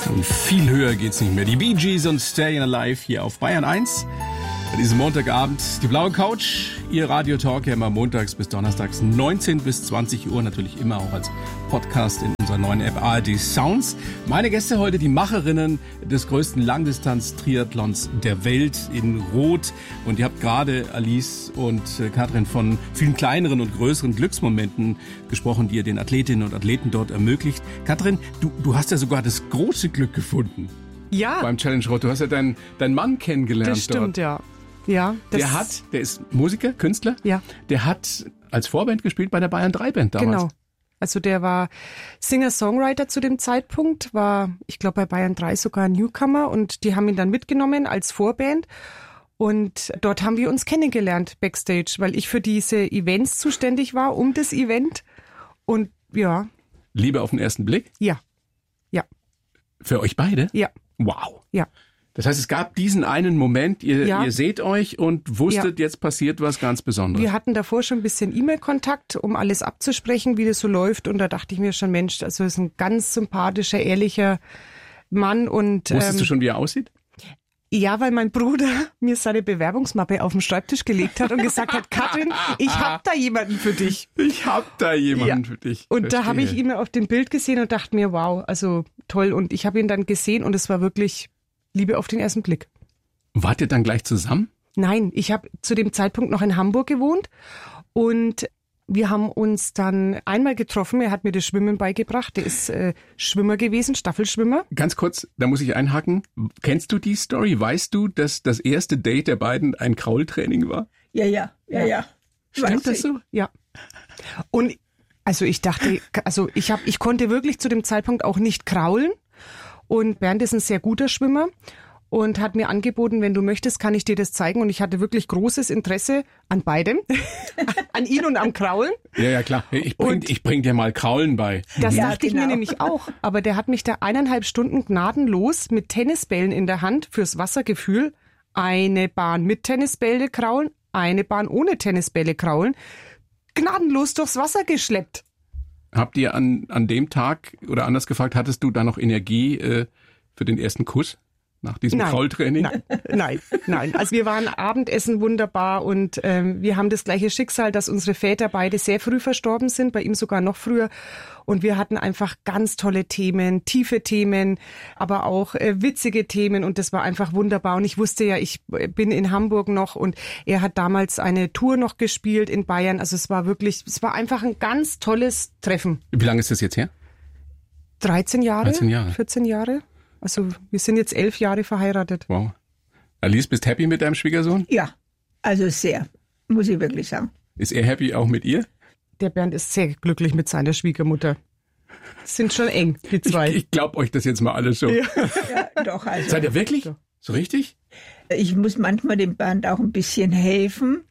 Und viel höher geht's nicht mehr. Die Bee Gees und Stayin' Alive hier auf Bayern 1. An diesem Montagabend die blaue Couch. Ihr Radio-Talk ja immer montags bis donnerstags 19 bis 20 Uhr. Natürlich immer auch als Podcast in unserer neuen App ARD Sounds. Meine Gäste heute die Macherinnen des größten Langdistanz-Triathlons der Welt in Rot. Und ihr habt gerade Alice und Katrin von vielen kleineren und größeren Glücksmomenten gesprochen, die ihr den Athletinnen und Athleten dort ermöglicht. Katrin, du hast ja sogar das große Glück gefunden. Ja. Beim Challenge Rot. Du hast ja deinen Mann kennengelernt. Das stimmt, dort. ja. Ja, Der ist Musiker, Künstler. Ja. Der hat als Vorband gespielt bei der Bayern 3 Band damals. Genau. Also der war Singer-Songwriter zu dem Zeitpunkt, war, ich glaube, bei Bayern 3 sogar ein Newcomer und die haben ihn dann mitgenommen als Vorband. Und dort haben wir uns kennengelernt backstage, weil ich für diese Events zuständig war, um das Event. Und ja. Liebe auf den ersten Blick? Ja. Ja. Für euch beide? Ja. Wow. Ja. Das heißt, es gab diesen einen Moment, ihr seht euch und wusstet, jetzt passiert was ganz Besonderes. Wir hatten davor schon ein bisschen E-Mail-Kontakt, um alles abzusprechen, wie das so läuft. Und da dachte ich mir schon, Mensch, also ist ein ganz sympathischer, ehrlicher Mann. Und wusstest du schon, wie er aussieht? Ja, weil mein Bruder mir seine Bewerbungsmappe auf den Schreibtisch gelegt hat und gesagt hat, Katrin, ich hab da jemanden für dich. Ich hab da jemanden für dich. Und da habe ich ihn auf dem Bild gesehen und dachte mir, wow, also toll. Und ich habe ihn dann gesehen und es war wirklich Liebe auf den ersten Blick. Wart ihr dann gleich zusammen? Nein, ich habe zu dem Zeitpunkt noch in Hamburg gewohnt und wir haben uns dann einmal getroffen. Er hat mir das Schwimmen beigebracht. Der ist Schwimmer gewesen, Staffelschwimmer. Ganz kurz, da muss ich einhaken. Kennst du die Story? Weißt du, dass das erste Date der beiden ein Kraultraining war? Ja. Stimmt das so? Ja. Und also ich dachte, ich konnte wirklich zu dem Zeitpunkt auch nicht kraulen. Und Bernd ist ein sehr guter Schwimmer und hat mir angeboten, wenn du möchtest, kann ich dir das zeigen. Und ich hatte wirklich großes Interesse an beidem, an ihn und am Kraulen. Ja, klar. Ich bring dir mal Kraulen bei. Das dachte ich mir nämlich auch. Aber der hat mich da 1,5 Stunden gnadenlos mit Tennisbällen in der Hand fürs Wassergefühl, eine Bahn mit Tennisbälle kraulen, eine Bahn ohne Tennisbälle kraulen, gnadenlos durchs Wasser geschleppt. Habt ihr an dem Tag, oder anders gefragt, hattest du da noch Energie für den ersten Kuss nach diesem Kraultraining? Nein. Also wir waren Abendessen wunderbar und wir haben das gleiche Schicksal, dass unsere Väter beide sehr früh verstorben sind, bei ihm sogar noch früher. Und wir hatten einfach ganz tolle Themen, tiefe Themen, aber auch witzige Themen und das war einfach wunderbar. Und ich wusste ja, ich bin in Hamburg noch und er hat damals eine Tour noch gespielt in Bayern. Also es war einfach ein ganz tolles Treffen. Wie lange ist das jetzt her? 13 Jahre. 14 Jahre. Also wir sind jetzt 11 Jahre verheiratet. Wow. Alice, bist du happy mit deinem Schwiegersohn? Ja, also sehr, muss ich wirklich sagen. Ist er happy auch mit ihr? Der Bernd ist sehr glücklich mit seiner Schwiegermutter. Sind schon eng, die zwei. Ich glaube euch das jetzt mal alles so. Ja, doch. Also, seid ihr wirklich? So richtig? Ich muss manchmal dem Bernd auch ein bisschen helfen.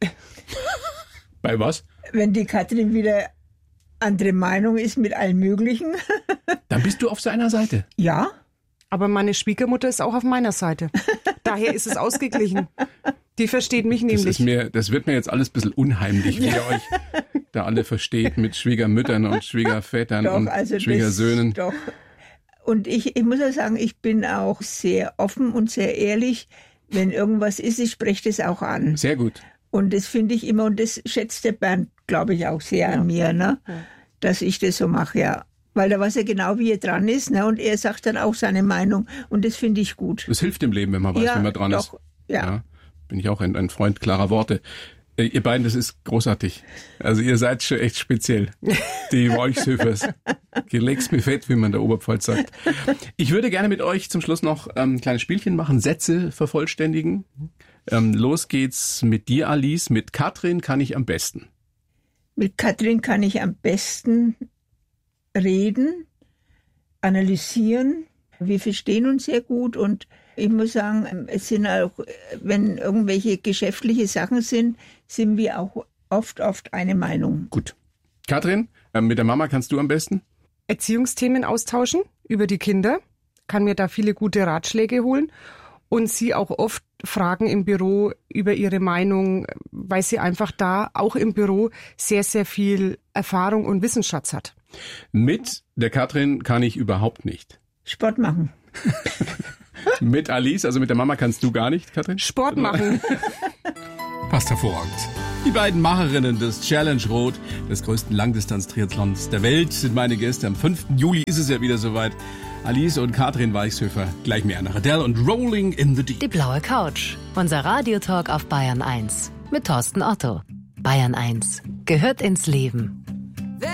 Bei was? Wenn die Katrin wieder andere Meinung ist mit allem Möglichen. Dann bist du auf seiner Seite. Ja. Aber meine Schwiegermutter ist auch auf meiner Seite. Daher ist es ausgeglichen. Die versteht mich nämlich. Das wird mir jetzt alles ein bisschen unheimlich, wie ihr euch da alle versteht mit Schwiegermüttern und Schwiegervätern und Schwiegersöhnen. Doch. Und ich muss ja sagen, ich bin auch sehr offen und sehr ehrlich. Wenn irgendwas ist, ich spreche das auch an. Sehr gut. Und das finde ich immer, und das schätzt der Bernd, glaube ich, auch sehr an mir, ne? Dass ich das so mache, ja. Weil da weiß er genau, wie er dran ist, ne? Und er sagt dann auch seine Meinung. Und das finde ich gut. Das hilft im Leben, wenn man weiß, wie man dran ist. Ja. Bin ich auch ein Freund klarer Worte. Ihr beiden, das ist großartig. Also ihr seid schon echt speziell. Die Wolchshöfers. Gelegt's mir fett, wie man in der Oberpfalz sagt. Ich würde gerne mit euch zum Schluss noch ein kleines Spielchen machen, Sätze vervollständigen. Los geht's mit dir, Alice. Mit Katrin kann ich am besten. Mit Katrin kann ich am besten reden, analysieren. Wir verstehen uns sehr gut und ich muss sagen, es sind auch, wenn irgendwelche geschäftliche Sachen sind wir auch oft eine Meinung. Gut. Katrin, mit der Mama kannst du am besten? Erziehungsthemen austauschen über die Kinder, kann mir da viele gute Ratschläge holen und sie auch oft fragen im Büro über ihre Meinung, weil sie einfach da auch im Büro sehr, sehr viel Erfahrung und Wissensschatz hat. Mit der Katrin kann ich überhaupt nicht. Sport machen. Mit Alice, also mit der Mama kannst du gar nicht, Katrin? Sport machen. Passt hervorragend. Die beiden Macherinnen des Challenge Rot, des größten Langdistanz-Triathlons der Welt, sind meine Gäste. Am 5. Juli ist es ja wieder soweit. Alice und Katrin Weichshöfer, gleich mehr nach Adele und Rolling in the Deep. Die blaue Couch, unser Radiotalk auf Bayern 1 mit Thorsten Otto. Bayern 1 gehört ins Leben.